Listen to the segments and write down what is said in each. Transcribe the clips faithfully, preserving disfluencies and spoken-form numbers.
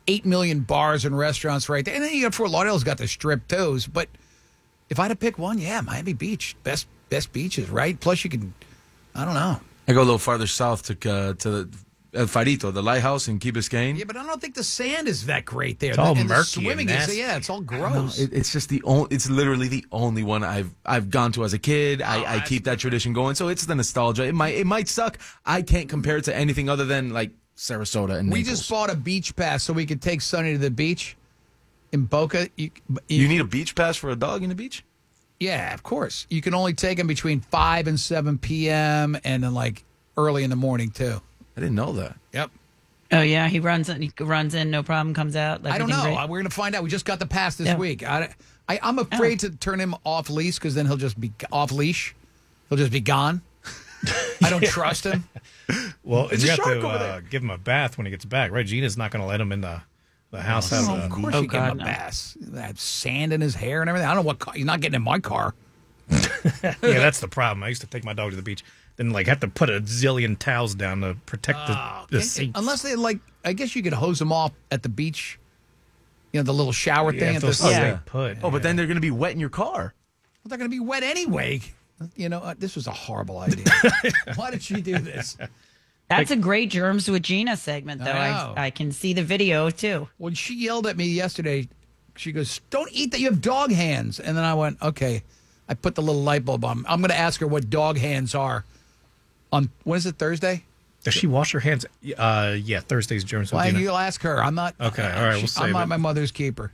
eight million bars and restaurants right there. And then you got Fort Lauderdale's got the strip toes. But if I had to pick one, yeah, Miami Beach. Best best beaches, right? Plus you can, I don't know. I go a little farther south to uh, to the El Farito, the lighthouse in Key Biscayne. Yeah, but I don't think the sand is that great there. It's all and murky the swimming and is, nasty. yeah, it's all gross. No, it, it's just the only. It's literally the only one I've I've gone to as a kid. Oh, I, I keep that tradition going, so it's the nostalgia. It might it might suck. I can't compare it to anything other than like Sarasota and we Naples. just bought a beach pass so we could take Sonny to the beach in Boca. You, you, You need a beach pass for a dog in the beach? yeah, of course. You can only take him between five and seven p.m. and then like early in the morning too. I didn't know that. Yep. Oh yeah, he runs in, he runs in, no problem, comes out. I don't know. everything We're great. going to find out. We just got the pass this Yeah. week. I, I, I'm afraid to turn him off leash because then he'll just be off leash. He'll just be gone. I don't trust him. Well, There's you a have shark to over uh, there. give him a bath when he gets back, right? Gina's not going to let him in the, the house. have Oh, the- of course Oh, you give him God, a no. pass. That sand in his hair and everything. I don't know what car. He's not getting in my car. Yeah, that's the problem. I used to take my dog to the beach, then like have to put a zillion towels down to protect the, the Can- seats. Unless they like, I guess you could hose them off at the beach. You know, the little shower yeah, thing if at the those well, things Yeah. they put. Oh, but then they're going to be wet in your car. they're going to be wet anyway. You know, uh, this was a horrible idea. Why did she do this? That's a great Germs with Gina segment, though. I know. I, I can see the video too. When she yelled at me yesterday, she goes, "Don't eat that. You have dog hands." And then I went, "Okay." I put the little light bulb on. I'm going to ask her what dog hands are. On when is it, Thursday? Does she wash her hands? Uh, yeah, Thursday's germs. with Well, Dina. you'll ask her. I'm not. Okay, all right, we'll she- save I'm not it. my mother's keeper.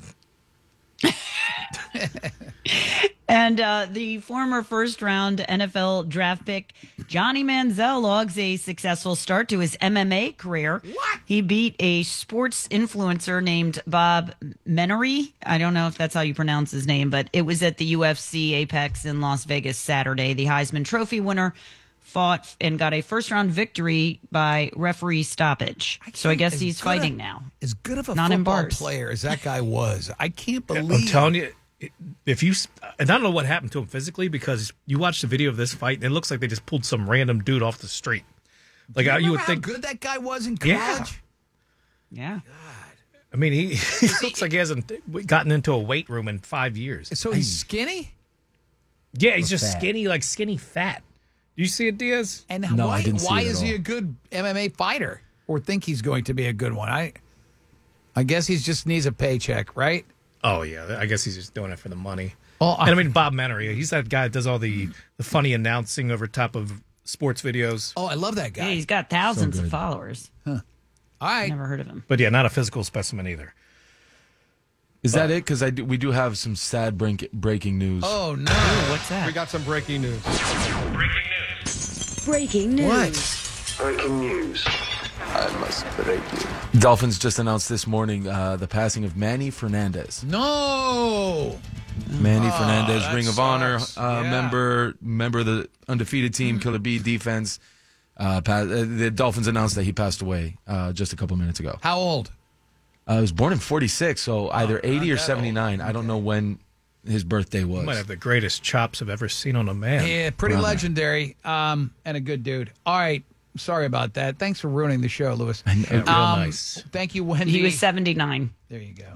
And uh, the former first round N F L draft pick Johnny Manziel logs a successful start to his M M A career. What? He beat a sports influencer named Bob Menery. I don't know if that's how you pronounce his name, but it was at the U F C Apex in Las Vegas Saturday. The Heisman Trophy winner fought and got a first round victory by referee stoppage. So I guess As he's good a- fighting now. As good of a Not in football bars. player as that guy was, I can't believe. I'm telling you, if you, and I don't know what happened to him physically because you watch the video of this fight and it looks like they just pulled some random dude off the street. Like you I, you remember would how think, good that guy was in college. Yeah. Yeah. I mean, he, he looks like he hasn't gotten into a weight room in five years. So he's skinny. Yeah, he's just fat. skinny, like skinny fat. Do you see it, Diaz? And No, why, I didn't see why it at is he all. a good M M A fighter or think he's going to be a good one? I I guess he just needs a paycheck, right? Oh yeah, I guess he's just doing it for the money. Well, and I mean, Bob Menery, he's that guy that does all the, the funny announcing over top of sports videos. Oh, I love that Yeah, guy. he's got thousands So of good. followers. All right. Never heard of him. But yeah, not a physical specimen either. Is that it? Because I do, we do have some sad break, breaking news. Oh no! Ooh, what's that? We got some breaking news. Breaking news. What? Breaking news. I must break you. Dolphins just announced this morning uh, the passing of Manny Fernandez. No. Manny Fernandez, that Ring of Honor sucks. uh, Yeah. member, member of the undefeated team, Killer Bee defense. Uh, pa- uh, the Dolphins announced that he passed away uh, just a couple minutes ago. How old? Uh, he was born in forty-six, so either eighty or that seventy-nine. I don't know when his birthday was. He might have the greatest chops I've ever seen on a man. Yeah, pretty Around there. legendary. Um, and a good dude. All right. Sorry about that. Thanks for ruining the show, Lewis. I know. Real Um, nice. Thank you, Wendy. He was seventy-nine. There you go.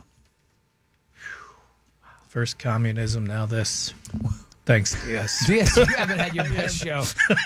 First communism, now this. Thanks, Diaz. Yes, you haven't had your best show.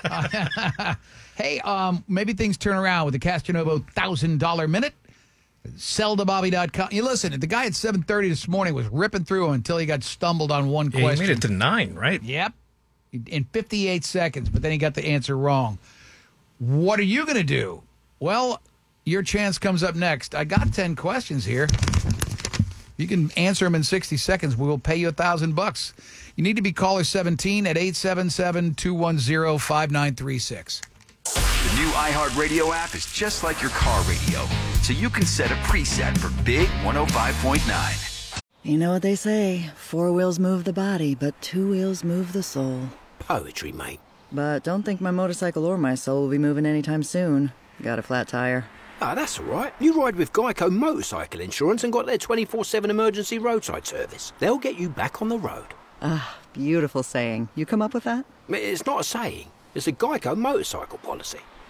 Hey, um, maybe things turn around with the Castanovo one thousand dollar minute. sell to bobby dot com. You listen, the guy at seven thirty this morning was ripping through until he got stumbled on one Yeah, question. he made it to nine, right? Yep. In fifty-eight seconds, but then he got the answer wrong. What are you going to do? Well, your chance comes up next. I got ten questions here. You can answer them in sixty seconds. We will pay you a thousand bucks. You need to be caller seventeen at eight seven seven, two one zero, five nine three six. The new iHeartRadio app is just like your car radio, so you can set a preset for Big one oh five point nine. You know what they say, four wheels move the body, but two wheels move the soul. Poetry, mate. But don't think my motorcycle or my soul will be moving anytime soon. Got a flat tire. Ah, that's all right. You ride with Geico Motorcycle Insurance and got their twenty-four seven emergency roadside service. They'll get you back on the road. Ah, beautiful saying. You come up with that? It's not a saying. It's a Geico motorcycle policy.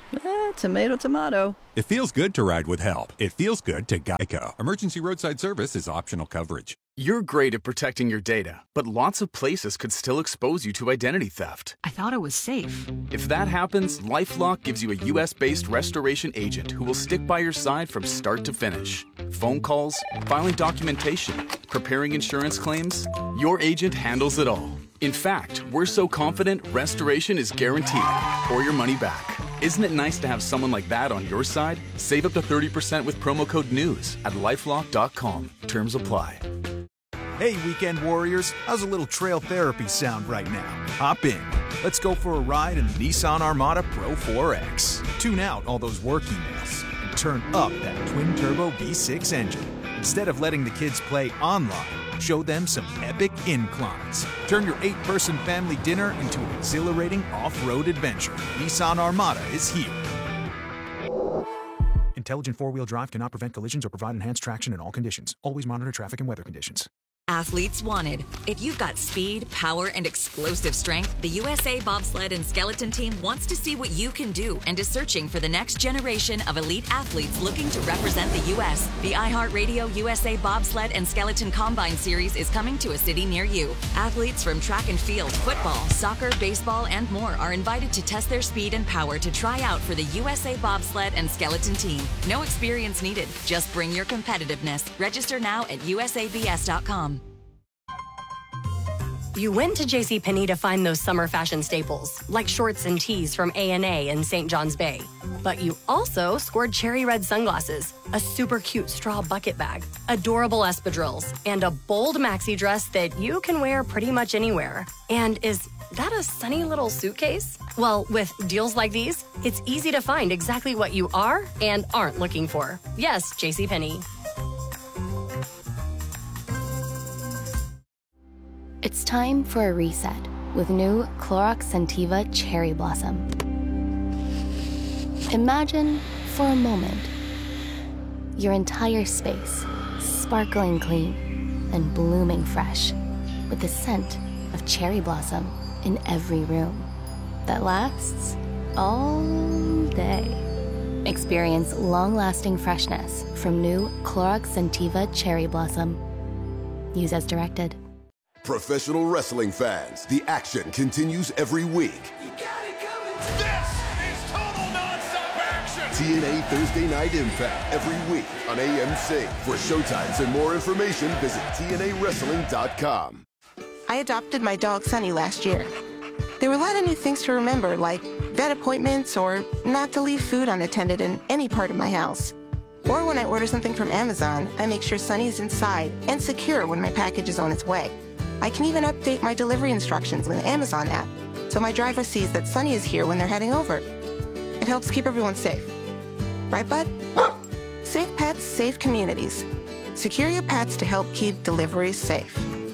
Eh, tomato, tomato. It feels good to ride with help. It feels good to Geico. Emergency roadside service is optional coverage. You're great at protecting your data, but lots of places could still expose you to identity theft. I thought it was safe. If that happens, LifeLock gives you a U S based restoration agent who will stick by your side from start to finish. Phone calls, filing documentation, preparing insurance claims, your agent handles it all. In fact, we're so confident restoration is guaranteed or your money back. Isn't it nice to have someone like that on your side? Save up to thirty percent with promo code NEWS at lifelock dot com. Terms apply. Hey, weekend warriors, how's a little trail therapy sound right now? Hop in. Let's go for a ride in the Nissan Armada Pro four X. Tune out all those work emails and turn up that twin-turbo V six engine. Instead of letting the kids play online, show them some epic inclines. Turn your eight-person family dinner into an exhilarating off-road adventure. Nissan Armada is here. Intelligent four-wheel drive cannot prevent collisions or provide enhanced traction in all conditions. Always monitor traffic and weather conditions. Athletes wanted. If you've got speed, power, and explosive strength, the U S A Bobsled and Skeleton Team wants to see what you can do and is searching for the next generation of elite athletes looking to represent the U S The iHeartRadio U S A Bobsled and Skeleton Combine Series is coming to a city near you. Athletes from track and field, football, soccer, baseball, and more are invited to test their speed and power to try out for the U S A Bobsled and Skeleton Team. No experience needed. Just bring your competitiveness. Register now at U S A B S dot com. You went to JCPenney to find those summer fashion staples, like shorts and tees from A and A in Saint John's Bay. But you also scored cherry red sunglasses, a super cute straw bucket bag, adorable espadrilles, and a bold maxi dress that you can wear pretty much anywhere. And is that a sunny little suitcase? Well, with deals like these, it's easy to find exactly what you are and aren't looking for. Yes, JCPenney. It's time for a reset with new Clorox Scentiva Cherry Blossom. Imagine, for a moment, your entire space sparkling clean and blooming fresh with the scent of cherry blossom in every room that lasts all day. Experience long-lasting freshness from new Clorox Scentiva Cherry Blossom. Use as directed. Professional wrestling fans, the action continues every week. You got it coming. This is total nonstop action. T N A Thursday Night Impact every week on A M C. For showtimes and more information, visit T N A wrestling dot com. I adopted my dog Sunny last year. There were a lot of new things to remember, like vet appointments or not to leave food unattended in any part of my house. Or when I order something from Amazon, I make sure Sunny is inside and secure when my package is on its way. I can even update my delivery instructions with the Amazon app, so my driver sees that Sunny is here when they're heading over. It helps keep everyone safe. Right, bud? Safe pets, safe communities. Secure your pets to help keep deliveries safe.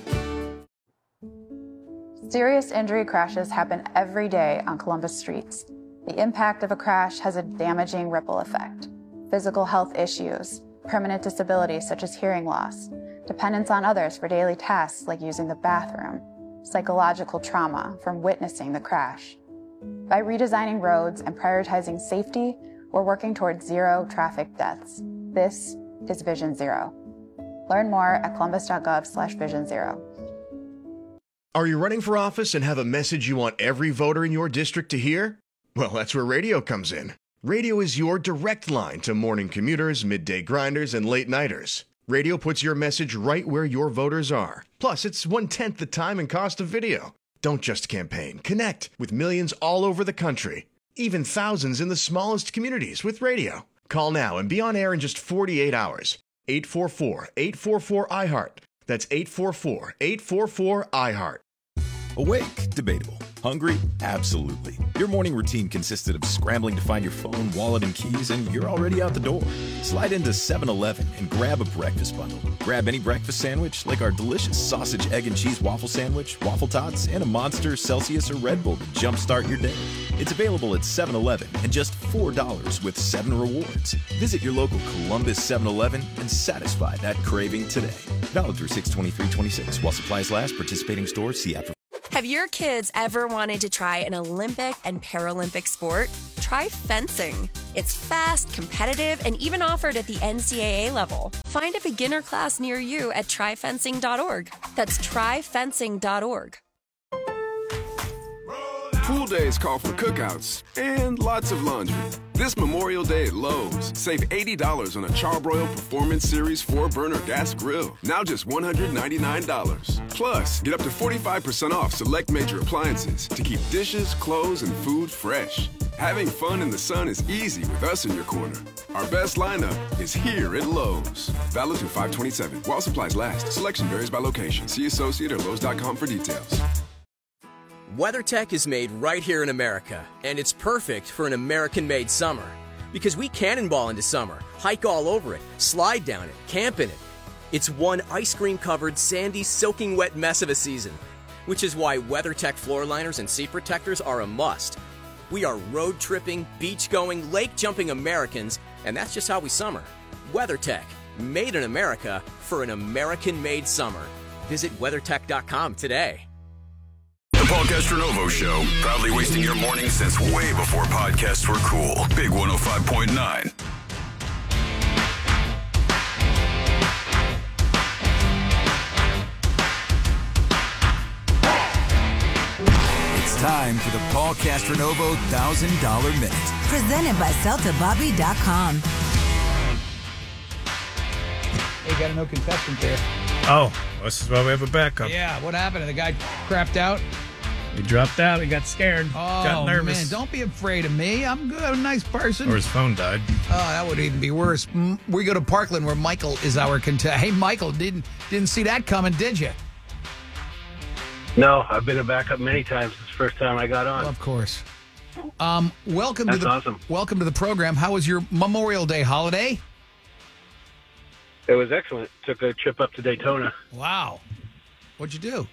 Serious injury crashes happen every day on Columbus streets. The impact of a crash has a damaging ripple effect. Physical health issues, permanent disabilities such as hearing loss, dependence on others for daily tasks like using the bathroom, psychological trauma from witnessing the crash. By redesigning roads and prioritizing safety, we're working towards zero traffic deaths. This is Vision Zero. Learn more at columbus.gov slash vision zero. Are you running for office and have a message you want every voter in your district to hear? Well, that's where radio comes in. Radio is your direct line to morning commuters, midday grinders, and late-nighters. Radio puts your message right where your voters are. Plus, it's one-tenth the time and cost of video. Don't just campaign. Connect with millions all over the country, even thousands in the smallest communities with radio. Call now and be on air in just forty-eight hours. eight four four, eight four four, I heart. That's eight four four, eight four four, I heart. Awake? Debatable. Hungry? Absolutely. Your morning routine consisted of scrambling to find your phone, wallet, and keys, and you're already out the door. Slide into seven eleven and grab a breakfast bundle. Grab any breakfast sandwich, like our delicious sausage, egg, and cheese waffle sandwich, waffle tots, and a Monster, Celsius, or Red Bull to jumpstart your day. It's available at seven eleven and just four dollars with seven rewards. Visit your local Columbus seven eleven and satisfy that craving today. Valid through six twenty-three twenty-six. While supplies last, participating stores, see app for. Have your kids ever wanted to try an Olympic and Paralympic sport? try fencing. It's fast, competitive, and even offered at the N C double A level. Find a beginner class near you at try fencing dot org. That's try fencing dot org. Pool days call for cookouts and lots of laundry. This Memorial Day at Lowe's, save eighty dollars on a Charbroil Performance Series four burner gas grill. Now just one hundred ninety-nine dollars. Plus, get up to forty-five percent off select major appliances to keep dishes, clothes, and food fresh. Having fun in the sun is easy with us in your corner. Our best lineup is here at Lowe's. Valid through five twenty-seven. While supplies last. Selection varies by location. See associate or Lowe's dot com for details. WeatherTech is made right here in America, and it's perfect for an American-made summer. Because we cannonball into summer, hike all over it, slide down it, camp in it. It's one ice cream-covered, sandy, soaking wet mess of a season. Which is why WeatherTech floor liners and seat protectors are a must. We are road-tripping, beach-going, lake-jumping Americans, and that's just how we summer. WeatherTech, made in America for an American-made summer. Visit WeatherTech dot com today. The Paul Castronovo Show, proudly wasting your morning since way before podcasts were cool. Big one oh five point nine. It's time for the Paul Castronovo one thousand dollar Minute. Presented by Celta Bobby dot com. Hey, got a no contestant there. Oh, this is why we have a backup. Yeah, what happened? The guy crapped out? He dropped out. He got scared. Oh, got nervous. man, don't be afraid of me. I'm good. I'm a nice person. Or his phone died. Oh, that would even be worse. Mm, We go to Parkland where Michael is our contestant. Hey, Michael, didn't didn't see that coming, did you? No, I've been a backup many times. It's the first time I got on. Well, of course. Um, welcome That's to the awesome. welcome to the program. How was your Memorial Day holiday? It was excellent. Took a trip up to Daytona. Wow. What'd you do?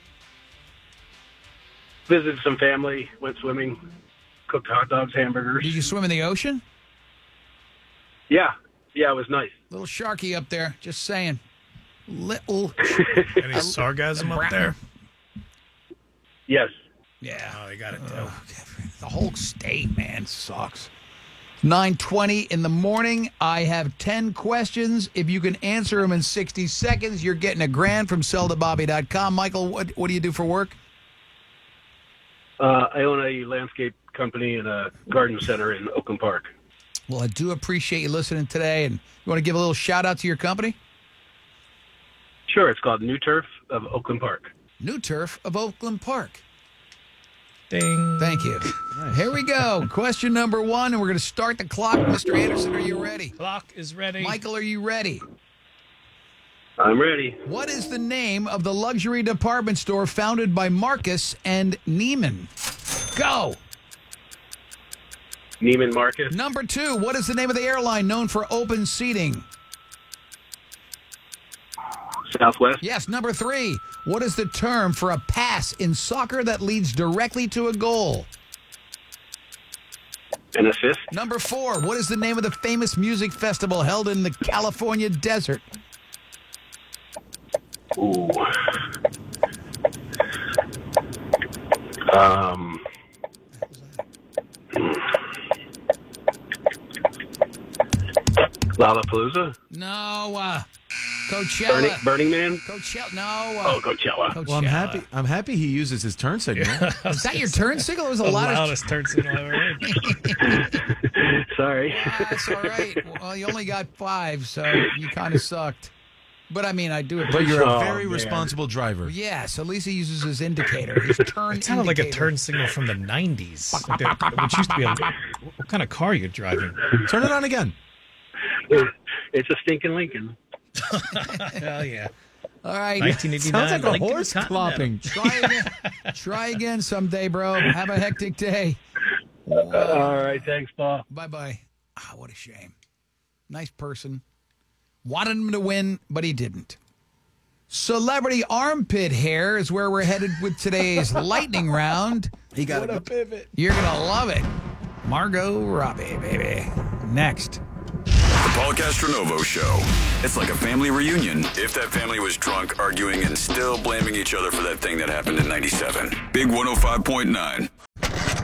Visited some family, went swimming, cooked hot dogs, hamburgers. Did you swim in the ocean? Yeah. Yeah, it was nice. Little sharky up there, just saying. Little. Any sargasm up there? Yes. Yeah. Oh, you got it. Uh, the whole state, man, sucks. nine twenty in the morning. I have ten questions. If you can answer them in sixty seconds, you're getting a grand from Celta Bobby dot com. Michael, what, what do you do for work? Uh, I own a landscape company and a garden center in Oakland Park. Well, I do appreciate you listening today. And you want to give a little shout out to your company? Sure. It's called New Turf of Oakland Park. New Turf of Oakland Park. Ding. Thank you. Nice. Here we go. Question number one, and we're going to start the clock. Mister Anderson, are you ready? Clock is ready. Michael, are you ready? I'm ready. What is the name of the luxury department store founded by Marcus and Neiman? Go. Neiman Marcus. Number two, what is the name of the airline known for open seating? Southwest. Yes. Number three, what is the term for a pass in soccer that leads directly to a goal? An assist. Number four, what is the name of the famous music festival held in the California desert? Ooh. Um. Lollapalooza? No, uh, Coachella. Burning, Burning Man? Coachella. No. Uh, Oh, Coachella. Coachella. Well, I'm happy. I'm happy he uses his turn signal. Is that your turn signal? It was a the lot of. loudest turn signal I've ever heard. Sorry. That's all right. Well, you only got five, so you kind of sucked. But I mean, I do But you're a Oh, very man. responsible driver. Yes, at least he uses his indicator. His turn. It sounded like a indicator. turn signal from the nineties, like that- which used to be a. What kind of car you're driving? Turn it on again. It's a stinking Lincoln. Hell yeah. All right. nineteen eighty-nine. Sounds like a Lincoln horse Continental. clopping. Try again. Try again someday, bro. Have a hectic day. All right. Thanks, Paul. Bye bye. Ah, what a shame. Nice person. Wanted him to win, but he didn't. Celebrity armpit hair is where we're headed with today's lightning round. He got a pivot. You're going to love it. Margot Robbie, baby. Next. The Paul Castronovo Show. It's like a family reunion if that family was drunk, arguing, and still blaming each other for that thing that happened in ninety-seven. Big one oh five point nine.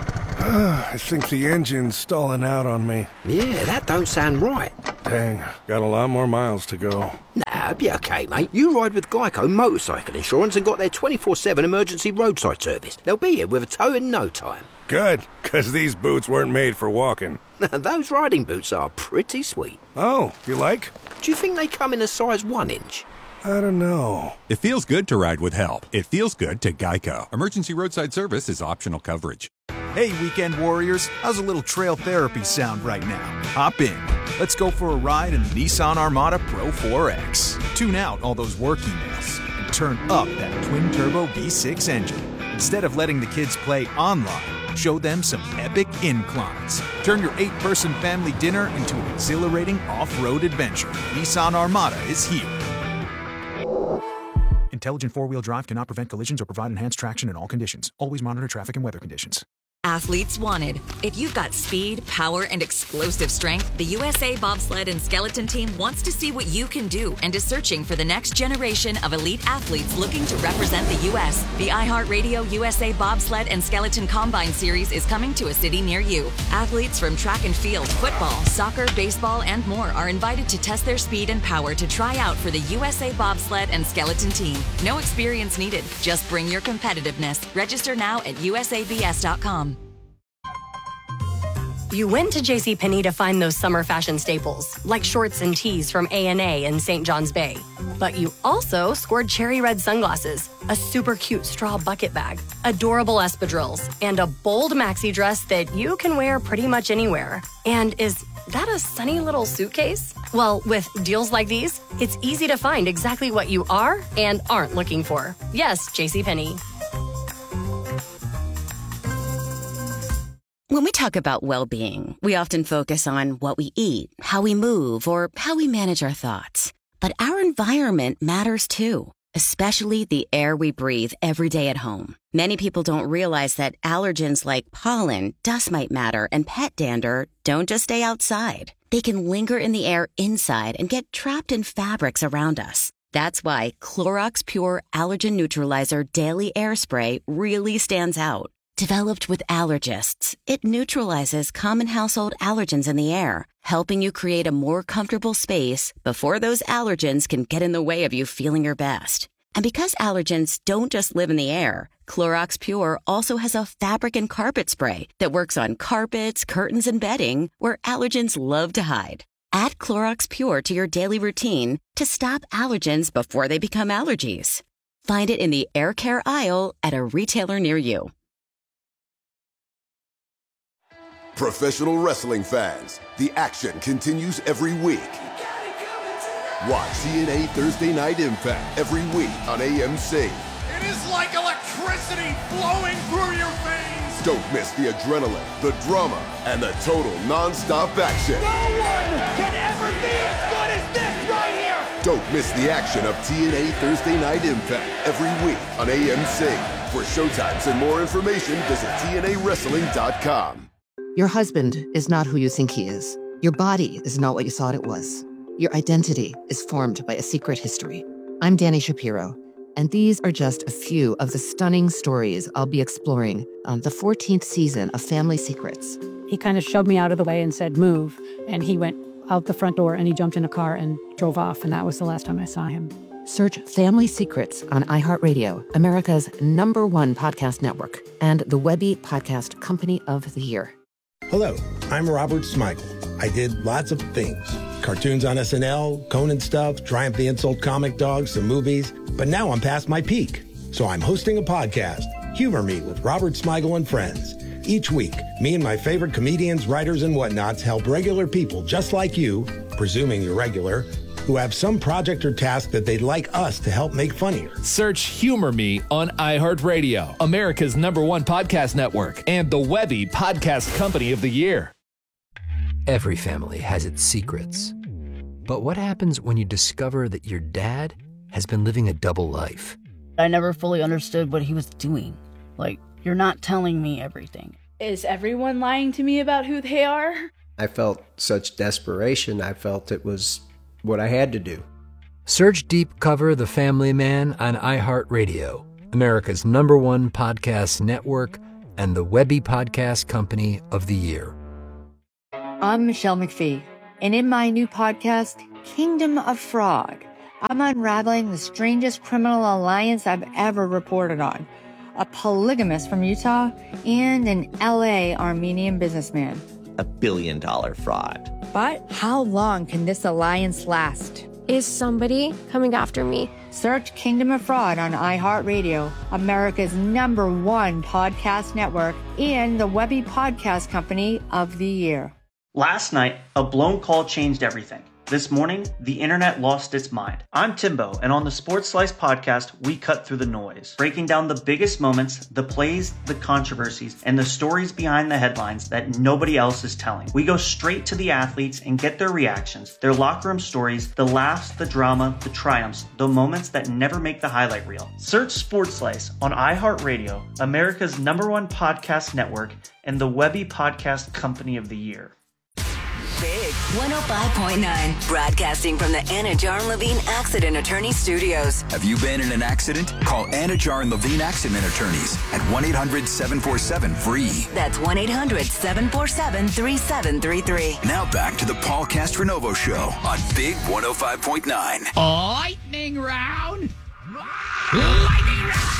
I think the engine's stalling out on me. Yeah, that don't sound right. Dang, got a lot more miles to go. Nah, be okay, mate. You ride with Geico Motorcycle Insurance and got their twenty-four seven emergency roadside service. They'll be here with a tow in no time. Good, because these boots weren't made for walking. Those riding boots are pretty sweet. Oh, you like? Do you think they come in a size one inch? I don't know. It feels good to ride with help. It feels good to Geico. Emergency roadside service is optional coverage. Hey, weekend warriors, how's a little trail therapy sound right now? Hop in. Let's go for a ride in the Nissan Armada Pro four X. Tune out all those work emails and turn up that twin-turbo V six engine. Instead of letting the kids play online, show them some epic inclines. Turn your eight-person family dinner into an exhilarating off-road adventure. Nissan Armada is here. Intelligent four-wheel drive cannot prevent collisions or provide enhanced traction in all conditions. Always monitor traffic and weather conditions. Athletes wanted. If you've got speed, power, and explosive strength, the U S A Bobsled and Skeleton Team wants to see what you can do and is searching for the next generation of elite athletes looking to represent the U S The iHeartRadio U S A Bobsled and Skeleton Combine Series is coming to a city near you. Athletes from track and field, football, soccer, baseball, and more are invited to test their speed and power to try out for the U S A Bobsled and Skeleton Team. No experience needed. Just bring your competitiveness. Register now at U S A B S dot com. You went to JCPenney to find those summer fashion staples, like shorts and tees from A and A in Saint John's Bay. But you also scored cherry red sunglasses, a super cute straw bucket bag, adorable espadrilles, and a bold maxi dress that you can wear pretty much anywhere. And is that a sunny little suitcase? Well, with deals like these, it's easy to find exactly what you are and aren't looking for. Yes, JCPenney. When we talk about well-being, we often focus on what we eat, how we move, or how we manage our thoughts. But our environment matters too, especially the air we breathe every day at home. Many people don't realize that allergens like pollen, dust mite matter, and pet dander don't just stay outside. They can linger in the air inside and get trapped in fabrics around us. That's why Clorox Pure Allergen Neutralizer Daily Air Spray really stands out. Developed with allergists, it neutralizes common household allergens in the air, helping you create a more comfortable space before those allergens can get in the way of you feeling your best. And because allergens don't just live in the air, Clorox Pure also has a fabric and carpet spray that works on carpets, curtains, and bedding where allergens love to hide. Add Clorox Pure to your daily routine to stop allergens before they become allergies. Find it in the air care aisle at a retailer near you. Professional wrestling fans, the action continues every week. Watch T N A Thursday Night Impact every week on A M C. It is like electricity flowing through your veins. Don't miss the adrenaline, the drama, and the total non-stop action. No one can ever be as good as this right here. Don't miss the action of T N A Thursday Night Impact every week on A M C. For showtimes and more information, visit T N A wrestling dot com. Your husband is not who you think he is. Your body is not what you thought it was. Your identity is formed by a secret history. I'm Danny Shapiro, and these are just a few of the stunning stories I'll be exploring on the fourteenth season of Family Secrets. He kind of shoved me out of the way and said, move. And he went out the front door and he jumped in a car and drove off. And that was the last time I saw him. Search Family Secrets on iHeartRadio, America's number one podcast network, and the Webby Podcast Company of the Year. Hello, I'm Robert Smigel. I did lots of things. Cartoons on S N L, Conan stuff, Triumph the Insult comic dogs, some movies. But now I'm past my peak. So I'm hosting a podcast, Humor Me with Robert Smigel and Friends. Each week, me and my favorite comedians, writers, and whatnots help regular people just like you, presuming you're regular, who have some project or task that they'd like us to help make funnier. Search Humor Me on iHeartRadio, America's number one podcast network, and the Webby Podcast Company of the Year. Every family has its secrets. But what happens when you discover that your dad has been living a double life? I never fully understood what he was doing. Like, you're not telling me everything. Is everyone lying to me about who they are? I felt such desperation. I felt it was what I had to do. Search Deep Cover The Family Man on iHeartRadio, America's number one podcast network, and the Webby Podcast Company of the Year. I'm Michelle McPhee, and in my new podcast, Kingdom of Fraud, I'm unraveling the strangest criminal alliance I've ever reported on. A polygamist from Utah and an L A Armenian businessman. A billion dollar fraud. But how long can this alliance last? Is somebody coming after me? Search Kingdom of Fraud on iHeartRadio, America's number one podcast network, and the Webby Podcast Company of the Year. Last night, a blown call changed everything. This morning, the internet lost its mind. I'm Timbo, and on the Sports Slice podcast, we cut through the noise, breaking down the biggest moments, the plays, the controversies, and the stories behind the headlines that nobody else is telling. We go straight to the athletes and get their reactions, their locker room stories, the laughs, the drama, the triumphs, the moments that never make the highlight reel. Search Sports Slice on iHeartRadio, America's number one podcast network, and the Webby Podcast Company of the Year. Big one oh five point nine, broadcasting from the Anna Jar and Levine Accident Attorney Studios. Have you been in an accident? Call Anna Jar and Levine Accident Attorneys at one eight hundred seven four seven free. That's one eight hundred seven four seven three seven three three. Now back to the Paul Castronovo Show on Big one oh five point nine. Lightning round. Lightning round.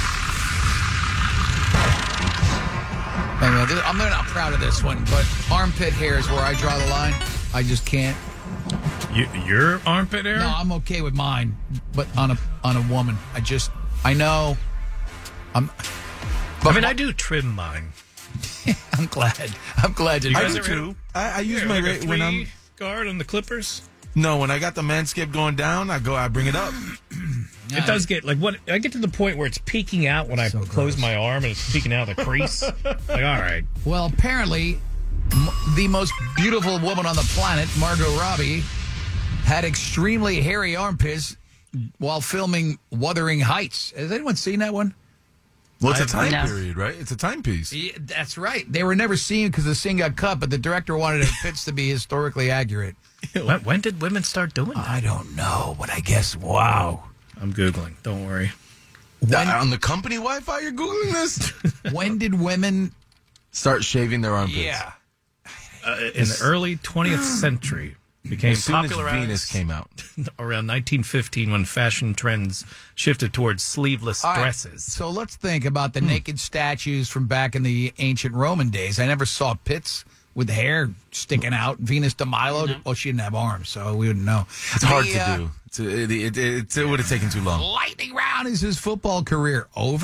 Anyway, I'm not proud of this one, but armpit hair is where I draw the line. I just can't. You, your armpit hair? No, I'm okay with mine, but on a on a woman, I just I know. I'm. I mean, I do trim mine. I'm glad. I'm glad to. You I guys do are too. I, I use yeah, my like a ra- when I'm guard on the Clippers. No, when I got the Manscaped going down, I go, I bring it up. It does get like what I get to the point where it's peeking out when I So close gross. my arm and it's peeking out of the crease. Like, all right. Well, apparently, m- the most beautiful woman on the planet, Margot Robbie, had extremely hairy armpits while filming Wuthering Heights. Has anyone seen that one? Well, it's a I- time no. period, right? It's a timepiece. Yeah, that's right. They were never seen because the scene got cut, but the director wanted the pits to be historically accurate. When, when did women start doing that? I don't know, but I guess, wow. I'm Googling. Don't worry. When, on the company Wi-Fi, you're Googling this? When did women start shaving their armpits? Yeah. Uh, in the early twentieth century, became As soon as popularized Venus came out. around nineteen fifteen when fashion trends shifted towards sleeveless All right, dresses. So let's think about the naked statues from back in the ancient Roman days. I never saw pits with hair sticking out. Venus de Milo, oh, she didn't have arms, so we wouldn't know. It's hard The, to uh, do. It's, it, it, it, it would have taken too long. Lightning round. Is his football career over?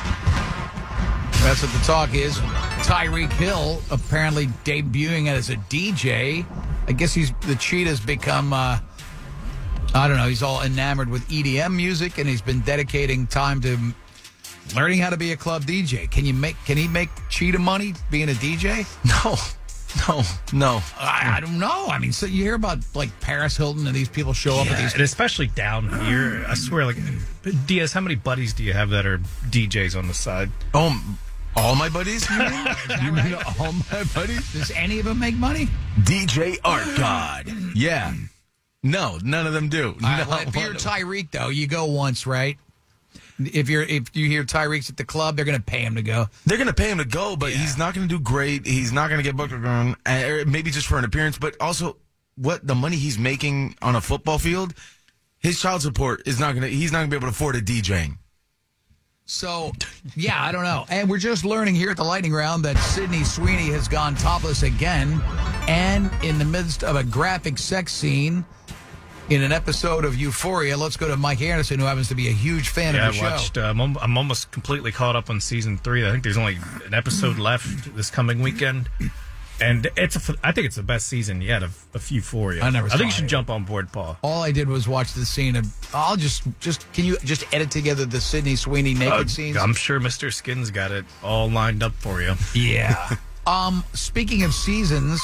That's what the talk is. Tyreek Hill apparently debuting as a D J. I guess he's the cheetah's become, uh, I don't know, he's all enamored with E D M music, and he's been dedicating time to learning how to be a club D J. Can you make? Can he make cheetah money being a D J? No. No, no. I, I don't know. I mean, so you hear about like Paris Hilton and these people show up Yeah, at these. and especially down here. I swear, like, Diaz, how many buddies do you have that are D Js on the side? Oh, all my buddies? You mean? You mean all my buddies? Does any of them make money? D J Art God. Yeah. No, none of them do. All right, no, well, if you're Tyreek, though, you go once, right? If you're if you hear Tyreek's at the club, they're going to pay him to go. They're going to pay him to go, but yeah. he's not going to do great. He's not going to get booked or maybe just for an appearance. But also, what the money he's making on a football field, his child support is not going to. He's not going to be able to afford a DJing. So, yeah, I don't know. And we're just learning here at the Lightning Round that Sydney Sweeney has gone topless again, and in the midst of a graphic sex scene in an episode of Euphoria. Let's go to Mike Anderson, who happens to be a huge fan yeah, of the show. I watched, uh, I'm, I'm almost completely caught up on season three. I think there's only an episode left this coming weekend. And it's a, I think it's the best season yet of, of Euphoria. I never I saw think you should it. jump on board, Paul. All I did was watch the scene of. I'll just, just can you just edit together the Sydney Sweeney naked Uh, scenes? I'm sure Mister Skin's got it all lined up for you. Yeah. um. Speaking of seasons,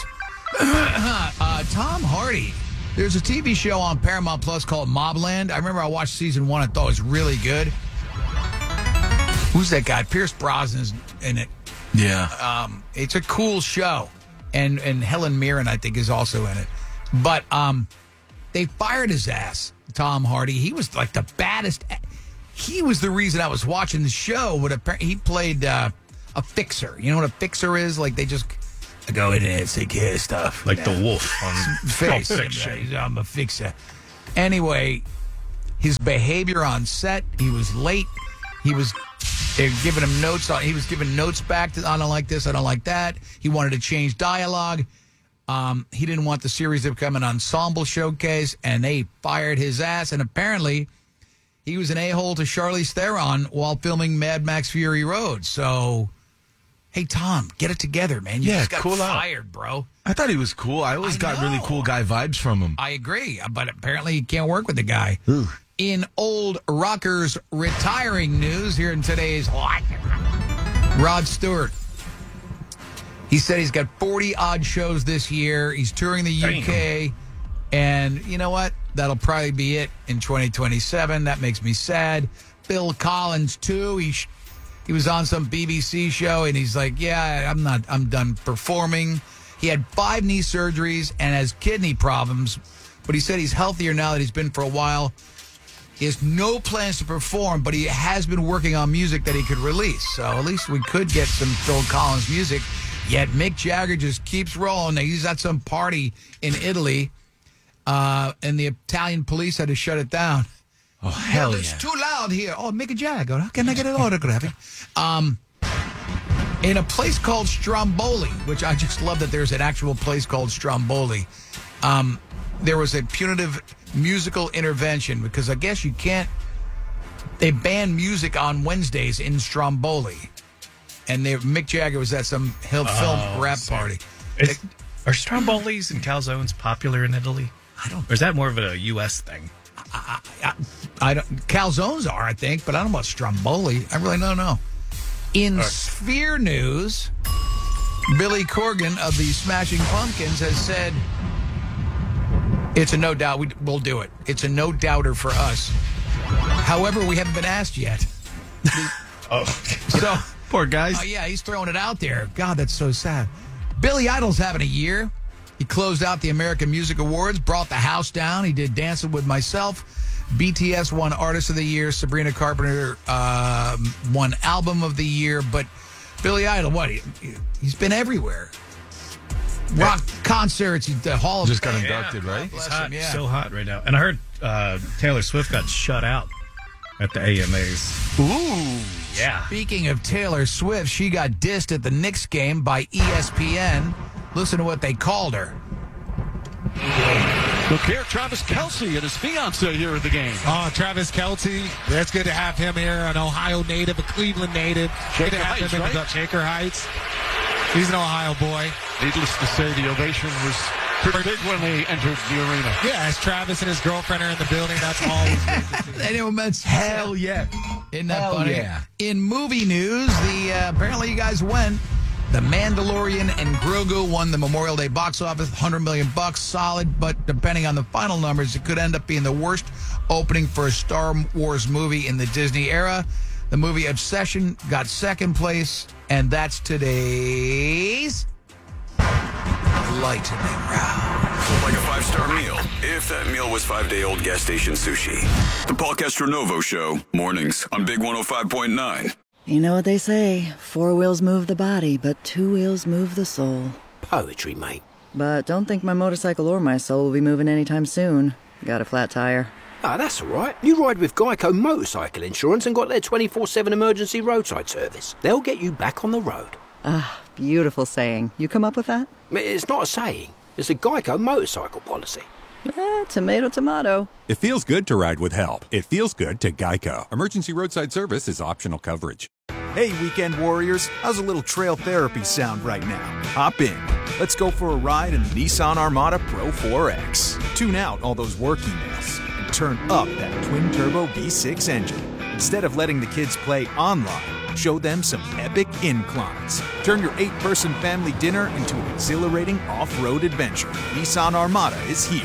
uh, Tom Hardy. There's a T V show on Paramount Plus called Mobland. I remember I watched season one. I thought it was really good. Who's that guy? Pierce Brosnan's in it. Yeah. Um. It's a cool show, and and Helen Mirren I think is also in it. But um, they fired his ass, Tom Hardy. He was like the baddest. He was the reason I was watching the show. But apparently he played uh, a fixer. You know what a fixer is? Like they just go in and take care of stuff. Like the wolf on Face. Pulp Fiction. I'm a fixer. Anyway, his behavior on set, he was late. He was they're giving him notes on. He was giving notes back to I don't like this, I don't like that. He wanted to change dialogue. Um, he didn't want the series to become an ensemble showcase, and they fired his ass. And apparently, he was an a-hole to Charlize Theron while filming Mad Max Fury Road. So, hey Tom, get it together, man. You Yeah, just got cool out. fired, bro. I thought he was cool. I always I got know. really cool guy vibes from him. I agree, but apparently you can't work with the guy. In old rockers retiring news here in today's Rod Stewart. He said he's got forty odd shows this year. He's touring the U K. And you know what? That'll probably be it in twenty twenty-seven. That makes me sad. Bill Collins, too. He sh- he was on some B B C show, and he's like, yeah, I'm not, I'm done performing. He had five knee surgeries and has kidney problems, but he said he's healthier now that he's been for a while. He has no plans to perform, but he has been working on music that he could release. So at least we could get some Phil Collins music. Yet Mick Jagger just keeps rolling. He's at some party in Italy, uh, and the Italian police had to shut it down. Oh, hell It's yeah. too loud here. Oh, Mick Jagger. How can I get an autograph? Um, in a place called Stromboli, which I just love that there's an actual place called Stromboli, um, there was a punitive musical intervention because I guess you can't, they banned music on Wednesdays in Stromboli. And they, Mick Jagger was at some hill film Oh, rap so- party. Is, are Strombolis and calzones popular in Italy? I don't. Or is that more of a U S thing? I, I, I don't. Calzones are, I think, but I don't know about Stromboli. I really don't know. In Right. Sphere News, Billy Corgan of the Smashing Pumpkins has said it's a no doubt. We, we'll do it. It's a no doubter for us. However, we haven't been asked yet. Oh, so poor guys. Oh yeah, he's throwing it out there. God, that's so sad. Billy Idol's having a year. He closed out the American Music Awards, brought the house down. He did Dancing with Myself. B T S won Artist of the Year. Sabrina Carpenter uh, won Album of the Year. But Billy Idol, what? He, he's been everywhere. Rock concerts, he, the Hall of Just got Fame. inducted, right? He's Bless hot, him, yeah. so hot right now. And I heard uh, Taylor Swift got shut out at the A M As. Ooh. Yeah. Speaking of Taylor Swift, she got dissed at the Knicks game by E S P N. Listen to what they called her. Look here, Travis Kelce and his fiance here at the game. Oh, Travis Kelce. That's good to have him here, an Ohio native, a Cleveland native. Good Shaker to have Heights, him in right? the Shaker Heights. He's an Ohio boy. Needless to say, the ovation was pretty big when they entered the arena. Yeah, as Travis and his girlfriend are in the building, that's always good to see. Anyone meant Hell yeah. Isn't that Hell funny? yeah. In movie news, the uh, apparently you guys went. The Mandalorian and Grogu won the Memorial Day box office, one hundred million bucks, solid, but depending on the final numbers, it could end up being the worst opening for a Star Wars movie in the Disney era. The movie Obsession got second place, and that's today's lightning round. Like a five-star meal, if that meal was five-day-old gas station sushi. The Paul Castronovo Show, mornings on Big one oh five point nine. You know what they say, four wheels move the body, but two wheels move the soul. Poetry, mate. But don't think my motorcycle or my soul will be moving anytime soon. Got a flat tire. Ah, that's all right. You ride with Geico Motorcycle Insurance and got their twenty-four seven emergency roadside service. They'll get you back on the road. Ah, beautiful saying. You come up with that? It's not a saying. It's a Geico motorcycle policy. Eh, tomato, tomato. It feels good to ride with help. It feels good to Geico. Emergency roadside service is optional coverage. Hey, weekend warriors, how's a little trail therapy sound right now? Hop in. Let's go for a ride in the Nissan Armada Pro four X. Tune out all those work emails and turn up that twin-turbo V six engine. Instead of letting the kids play online, show them some epic inclines. Turn your eight-person family dinner into an exhilarating off-road adventure. Nissan Armada is here.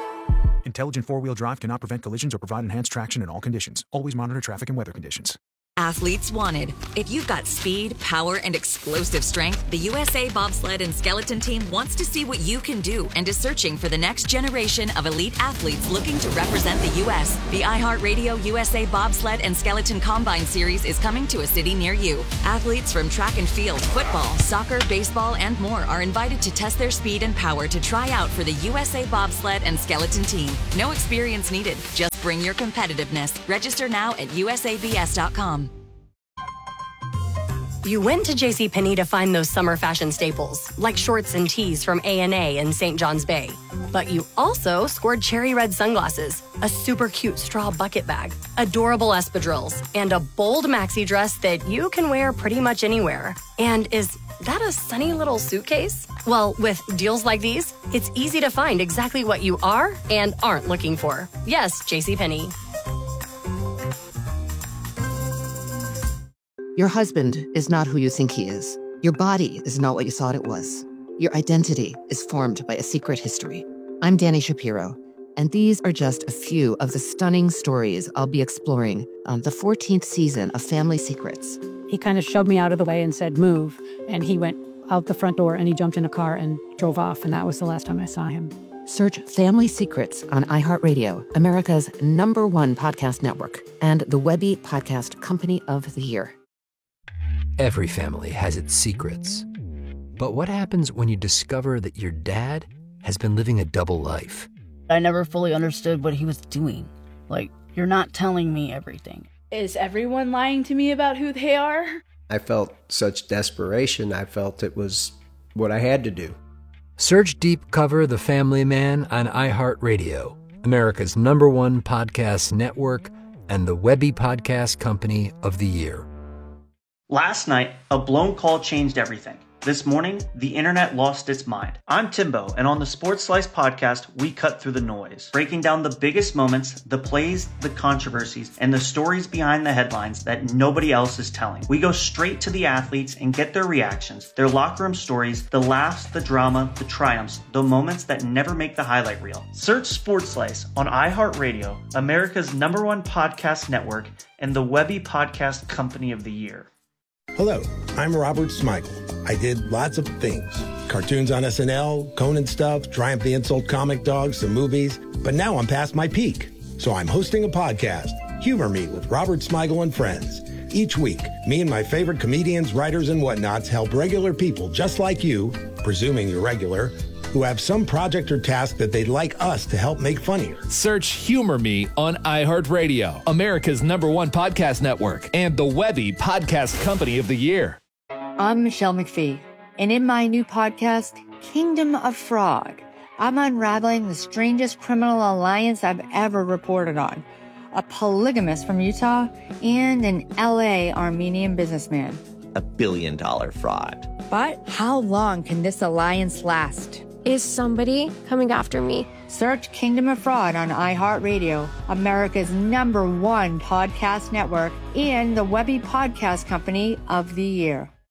Intelligent four-wheel drive cannot prevent collisions or provide enhanced traction in all conditions. Always monitor traffic and weather conditions. Athletes Wanted. If you've got speed, power, and explosive strength, the U S A Bobsled and Skeleton Team wants to see what you can do and is searching for the next generation of elite athletes looking to represent the U S The iHeartRadio U S A Bobsled and Skeleton Combine Series is coming to a city near you. Athletes from track and field, football, soccer, baseball, and more are invited to test their speed and power to try out for the U S A Bobsled and Skeleton Team. No experience needed. Just bring your competitiveness. Register now at U S A B S dot com. You went to JCPenney to find those summer fashion staples, like shorts and tees from A and A in Saint John's Bay. But you also scored cherry red sunglasses, a super cute straw bucket bag, adorable espadrilles, and a bold maxi dress that you can wear pretty much anywhere. And is that a sunny little suitcase? Well, with deals like these, it's easy to find exactly what you are and aren't looking for. Yes, JCPenney. Your husband is not who you think he is. Your body is not what you thought it was. Your identity is formed by a secret history. I'm Dani Shapiro, and these are just a few of the stunning stories I'll be exploring on the fourteenth season of Family Secrets. He kind of shoved me out of the way and said, move. And he went out the front door and he jumped in a car and drove off. And that was the last time I saw him. Search Family Secrets on iHeartRadio, America's number one podcast network, and the Webby Podcast Company of the Year. Every family has its secrets. But what happens when you discover that your dad has been living a double life? I never fully understood what he was doing. Like, you're not telling me everything. Is everyone lying to me about who they are? I felt such desperation. I felt it was what I had to do. Search Deep Cover The Family Man on iHeartRadio, America's number one podcast network, and the Webby Podcast Company of the Year. Last night, a blown call changed everything. This morning, the internet lost its mind. I'm Timbo, and on the Sports Slice podcast, we cut through the noise, breaking down the biggest moments, the plays, the controversies, and the stories behind the headlines that nobody else is telling. We go straight to the athletes and get their reactions, their locker room stories, the laughs, the drama, the triumphs, the moments that never make the highlight reel. Search Sports Slice on iHeartRadio, America's number one podcast network, and the Webby Podcast Company of the Year. Hello, I'm Robert Smigel. I did lots of things. Cartoons on S N L, Conan stuff, Triumph the Insult comic dogs, some movies. But now I'm past my peak. So I'm hosting a podcast, Humor Me with Robert Smigel and Friends. Each week, me and my favorite comedians, writers, and whatnots help regular people just like you, presuming you're regular, who have some project or task that they'd like us to help make funnier. Search Humor Me on iHeartRadio, America's number one podcast network, and the Webby Podcast Company of the Year. I'm Michelle McPhee, and in my new podcast, Kingdom of Fraud, I'm unraveling the strangest criminal alliance I've ever reported on. A polygamist from Utah and an L A Armenian businessman. A billion dollar fraud. But how long can this alliance last? Is somebody coming after me? Search Kingdom of Fraud on iHeartRadio, America's number one podcast network, and the Webby Podcast Company of the Year.